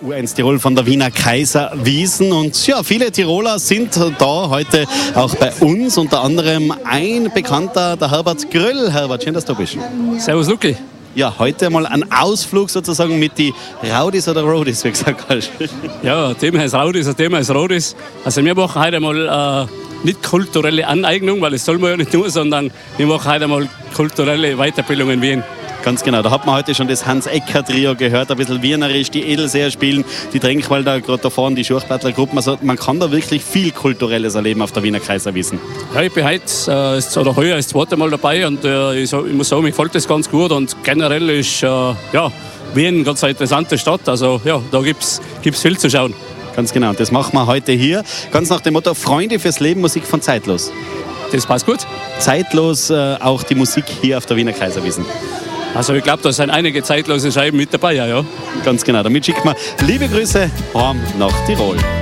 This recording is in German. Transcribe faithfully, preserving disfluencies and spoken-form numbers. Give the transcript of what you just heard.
U eins Tirol von der Wiener Kaiserwiesen. Und ja, viele Tiroler sind da heute auch bei uns, unter anderem ein Bekannter, der Herbert Gröll. Herbert, schön, dass du bist. Servus, Luki. Ja, heute mal ein Ausflug sozusagen mit die Raudis oder Roadies, wie gesagt hast. Ja, Thema ist Raudis, das Thema ist Roadies. Also wir machen heute mal äh, nicht kulturelle Aneignung, weil das soll man ja nicht tun, sondern wir machen heute mal kulturelle Weiterbildung in Wien. Ganz genau, da hat man heute schon das Hans-Ecker-Trio gehört, ein bisschen wienerisch, die Edelseer spielen, die Tränkwalder, gerade da vorne die Schurchplattler-Gruppen. Also man kann da wirklich viel Kulturelles erleben auf der Wiener Kaiserwiesen. Ja, ich bin heute, äh, oder heuer das zweite Mal dabei und äh, ich, so, ich muss sagen, mir gefällt das ganz gut und generell ist äh, ja, Wien eine ganz interessante Stadt, also ja, da gibt es viel zu schauen. Ganz genau, das machen wir heute hier, ganz nach dem Motto Freunde fürs Leben, Musik von Zeitlos. Das passt gut. Zeitlos äh, auch die Musik hier auf der Wiener Kaiserwiesen. Also ich glaube, da sind einige zeitlose Scheiben mit dabei, ja. ja. Ganz genau, damit schicken wir liebe Grüße heim nach Tirol.